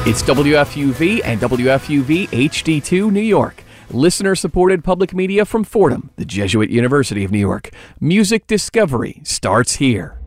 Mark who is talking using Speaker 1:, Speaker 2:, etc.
Speaker 1: It's WFUV and WFUV HD2 New York. Listener-supported public media from Fordham, the Jesuit University of New York. Music discovery starts here.